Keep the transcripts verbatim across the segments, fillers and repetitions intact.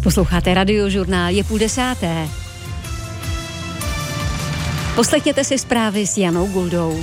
Posloucháte Radiožurnál, je půl desáté. Poslechněte si zprávy s Janou Guldou.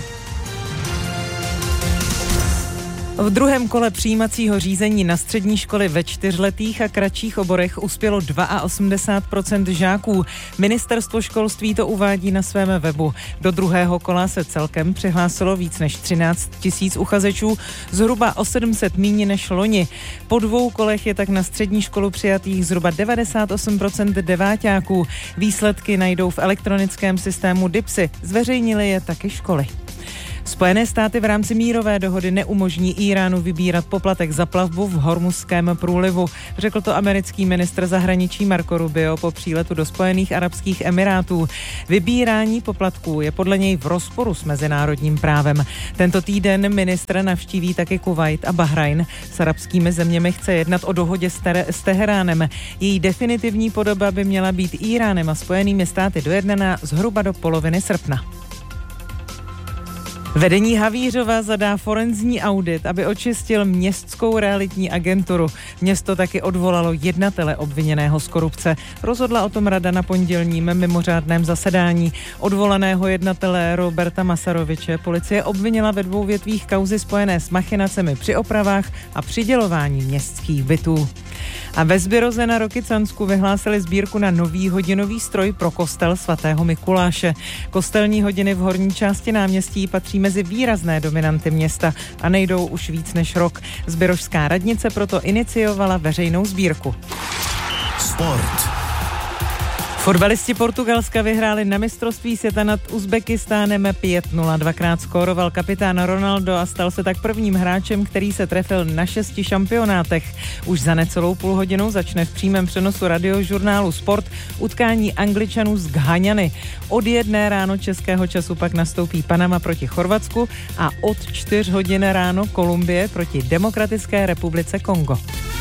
V druhém kole přijímacího řízení na střední školy ve čtyřletých a kratších oborech uspělo osmdesát dva procent žáků. Ministerstvo školství to uvádí na svém webu. Do druhého kola se celkem přihlásilo víc než třináct tisíc uchazečů, zhruba o sedm set míň než loni. Po dvou kolech je tak na střední školu přijatých zhruba devadesát osm procent deváťáků. Výsledky najdou v elektronickém systému DIPSy. Zveřejnily je taky školy. Spojené státy v rámci mírové dohody neumožní Íránu vybírat poplatek za plavbu v Hormuzském průlivu. Řekl to americký ministr zahraničí Marco Rubio po příletu do Spojených arabských emirátů. Vybírání poplatků je podle něj v rozporu s mezinárodním právem. Tento týden ministr navštíví taky Kuvajt a Bahrajn. S arabskými zeměmi chce jednat o dohodě s, Tere- s Teheránem. Její definitivní podoba by měla být Íránem a Spojenými státy dojednaná zhruba do poloviny srpna. Vedení Havířova zadá forenzní audit, aby očistil městskou realitní agenturu. Město taky odvolalo jednatele obviněného z korupce. Rozhodla o tom rada na pondělním mimořádném zasedání. Odvolaného jednatele Roberta Masaroviče policie obvinila ve dvou větvích kauzy spojené s machinacemi při opravách a přidělování městských bytů. A ve Zbiroze na Rokycansku vyhlásili sbírku na nový hodinový stroj pro kostel svatého Mikuláše. Kostelní hodiny v horní části náměstí patří mezi výrazné dominanty města a nejdou už víc než rok. Zbirožská radnice proto iniciovala veřejnou sbírku. Sport. Fotbalisti Portugalska vyhráli na mistrovství světa nad Uzbekistánem pět nula. Dvakrát skóroval kapitán Ronaldo a stal se tak prvním hráčem, který se trefil na šesti šampionátech. Už za necelou půl hodinu začne v přímém přenosu radiožurnálu Sport utkání Angličanů z Ghaňany. Od jedné ráno českého času pak nastoupí Panama proti Chorvatsku a od čtyř hodin ráno Kolumbie proti Demokratické republice Kongo.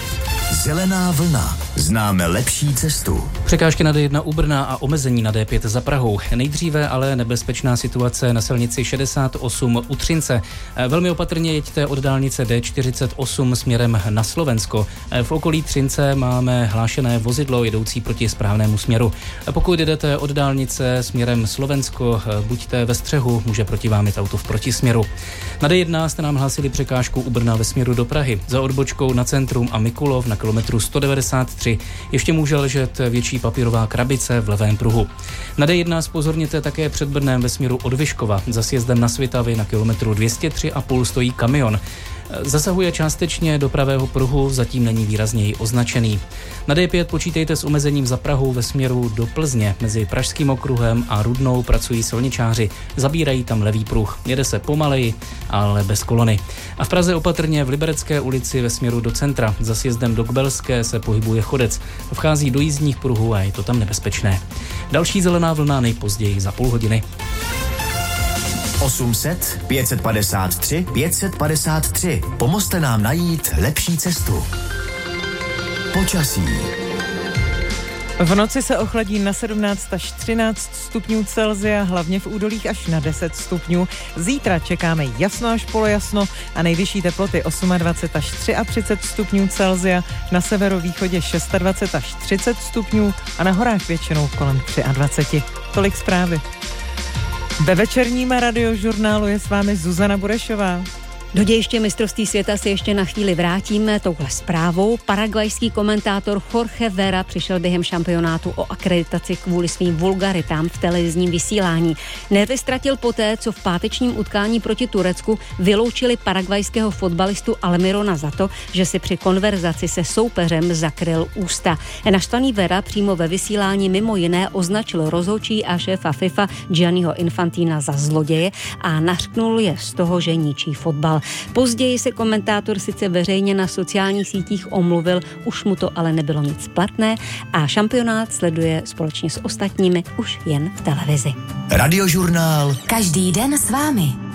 Zelená vlna. Známe lepší cestu. Překážky na D jedna u Brna a omezení na D pět za Prahou. Nejdříve ale nebezpečná situace na silnici šedesát osm u Třince. Velmi opatrně jeďte od dálnice D čtyřicet osm směrem na Slovensko. V okolí Třince máme hlášené vozidlo jedoucí proti správnému směru. Pokud jdete od dálnice směrem Slovensko, buďte ve střehu, může proti vám jít auto v protisměru. Na D jedna jste nám hlásili překážku u Brna ve směru do Prahy. Za odbočkou na Centrum a Mikulov na kilometru sto devadesát tři ještě může ležet větší papírová krabice v levém pruhu. Na D jedna zpozorněte také před Brnem ve směru od Vyškova. Za sjezdem na Svitavy na kilometru dvě stě tři a půl stojí kamion. Zasahuje částečně do pravého pruhu, zatím není výrazněji označený. Na D pět počítejte s omezením za Prahu ve směru do Plzně. Mezi Pražským okruhem a Rudnou pracují silničáři. Zabírají tam levý pruh. Jede se pomaleji, ale bez kolony. A v Praze opatrně v Liberecké ulici ve směru do centra. Za sjezdem do Kbelské se pohybuje chodec. Vchází do jízdních pruhů a je to tam nebezpečné. Další zelená vlna nejpozději za půl hodiny. osm set pět set padesát tři pět set padesát tři. Pomozte nám najít lepší cestu. Počasí. V noci se ochladí na sedmnáct až třináct stupňů Celsia, hlavně v údolích až na deset stupňů. Zítra čekáme jasno až polojasno a nejvyšší teploty dvacet osm až třicet tři stupňů Celsia, na severovýchodě dvacet šest až třicet stupňů a na horách většinou kolem dvacet tři. Tolik zprávy. Ve večerním radiožurnálu je s vámi Zuzana Burešová. Do dějiště mistrovství světa se ještě na chvíli vrátíme touhle zprávou. Paraguajský komentátor Jorge Vera přišel během šampionátu o akreditaci kvůli svým vulgaritám v televizním vysílání. Nervy ztratil poté, co v pátečním utkání proti Turecku vyloučili paraguajského fotbalistu Almirona za to, že si při konverzaci se soupeřem zakryl ústa. Naštvaný Vera přímo ve vysílání mimo jiné označil rozhodčí a šéfa FIFA Gianniho Infantina za zloděje a nařknul je z toho, že ničí fotbal. Později se komentátor sice veřejně na sociálních sítích omluvil, už mu to ale nebylo nic platné a šampionát sleduje společně s ostatními už jen v televizi. Radiožurnál. Každý den s vámi.